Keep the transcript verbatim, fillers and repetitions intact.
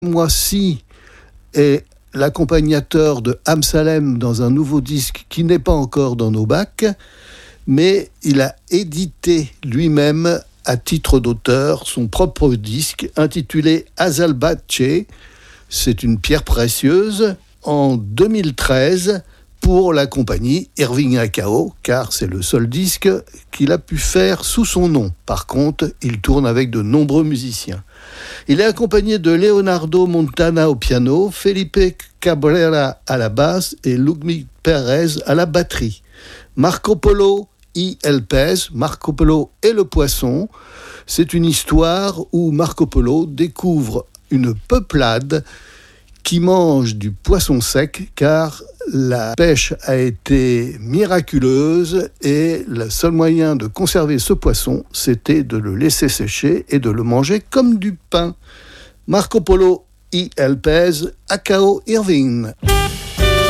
Moi-ci est l'accompagnateur de Amsalem dans un nouveau disque qui n'est pas encore dans nos bacs, mais il a édité lui-même à titre d'auteur son propre disque intitulé Azalbache. C'est une pierre précieuse en deux mille treize pour la compagnie Irving Akao, car c'est le seul disque qu'il a pu faire sous son nom. Par contre, il tourne avec de nombreux musiciens. Il est accompagné de Leonardo Montana au piano, Felipe Cabrera à la basse et Ludwig Perez à la batterie. Marco Polo y El Pez, Marco Polo et le poisson. C'est une histoire où Marco Polo découvre une peuplade qui mange du poisson sec car la pêche a été miraculeuse et le seul moyen de conserver ce poisson, c'était de le laisser sécher et de le manger comme du pain. Marco Polo y El Pez, Akao Irving.